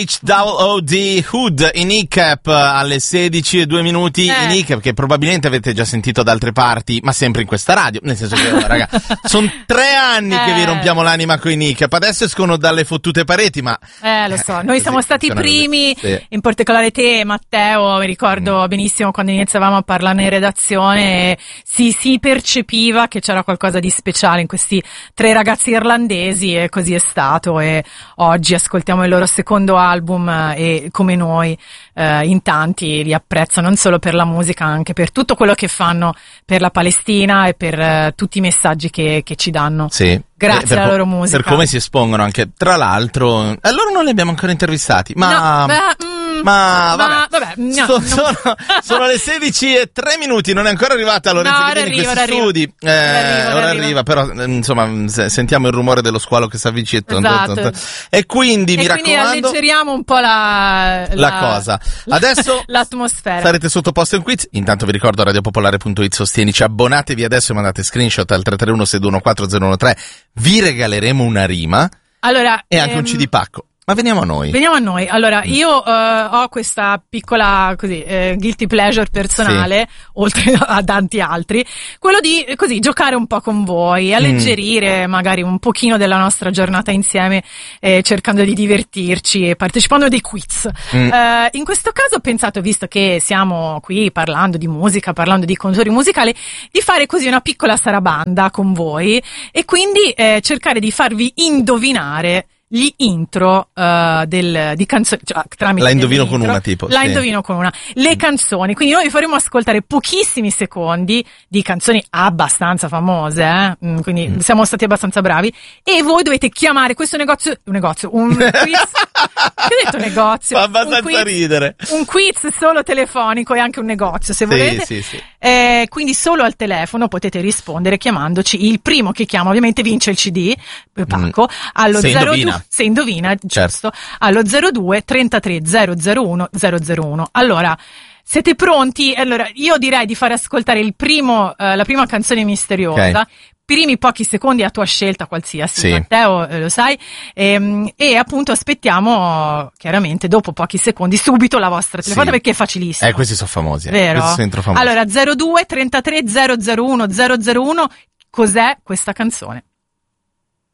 HOOD Hood in ICAP alle 16:02 in ICAP, che probabilmente avete già sentito da altre parti, ma sempre in questa radio, nel senso che raga, sono 3 anni che vi rompiamo l'anima con i ICAP, adesso escono dalle fottute pareti, ma lo so, noi siamo stati i primi, in particolare te Matteo, mi ricordo benissimo quando iniziavamo a parlare in redazione, si percepiva che c'era qualcosa di speciale in questi 3 ragazzi irlandesi, e così è stato, e oggi ascoltiamo il loro secondo album e come noi in tanti li apprezzano non solo per la musica, anche per tutto quello che fanno per la Palestina e per tutti i messaggi che ci danno. Sì. Grazie alla loro musica. Per come si espongono anche. Tra l'altro, loro non li abbiamo ancora intervistati, ma vabbè. Sono le 16:03, non è ancora arrivata Lorenzo Ghedini in questi studi. Ora arriva, però insomma sentiamo il rumore dello squalo che si avvicina. Esatto. E quindi mi raccomando, quindi alleggeriamo un po' la cosa. Adesso l'atmosfera. Sarete sottoposti a un quiz. Intanto vi ricordo radiopopolare.it, sostienici, abbonatevi adesso e mandate screenshot al 331 621 4013. Vi regaleremo una rima e anche un CD pacco. Ma veniamo a noi. Allora, io ho questa piccola guilty pleasure personale, oltre a tanti altri, quello di giocare un po' con voi, alleggerire magari un pochino della nostra giornata insieme, cercando di divertirci e partecipando a dei quiz. In questo caso ho pensato, visto che siamo qui parlando di musica, parlando di contori musicali, di fare così una piccola sarabanda con voi e quindi cercare di farvi indovinare gli intro di canzoni, cioè, tramite la indovino con una tipo. La indovino con una. Le canzoni, quindi noi vi faremo ascoltare pochissimi secondi di canzoni abbastanza famose, quindi siamo stati abbastanza bravi, e voi dovete chiamare questo un quiz. Che ho detto negozio? Fa abbastanza ridere. Un quiz solo telefonico e anche un negozio, se volete. Sì. Quindi solo al telefono potete rispondere chiamandoci. Il primo che chiama ovviamente vince il CD pacco allo 02. Se indovina, giusto, allo 02 33 001 001. Allora, siete pronti? Allora, io direi di fare ascoltare la prima canzone misteriosa. Primi pochi secondi a tua scelta qualsiasi, Matteo, lo sai, e appunto aspettiamo chiaramente dopo pochi secondi subito la vostra telefonata, perché è facilissimo. Questi sono famosi, vero? Questi sono famosi. Allora 02 33 001 001, cos'è questa canzone?